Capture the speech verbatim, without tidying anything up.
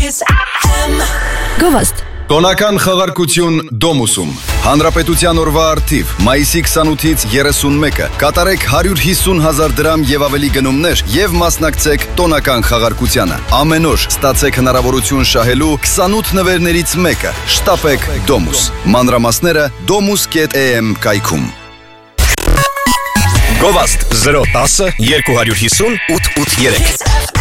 Kiss эф эմ. Գովաստ Տոնական խաղարկություն Դոմուսում Հանրապետության օրվա արդիվ մայիսի քսանութից երեսունմեկը կատարեք հարյուր հիսուն հազար դրամ եւ ավելի գնումներ եւ մասնակցեք տոնական խաղարկությանը ամեն օր ստացեք հնարավորություն շահելու քսանութ նվերներից մեկը շտապեք Դոմուս մանրամասները domus dot am կայքում Գովաստ զրո տասը երկու հարյուր հիսուն ութ ութ երեք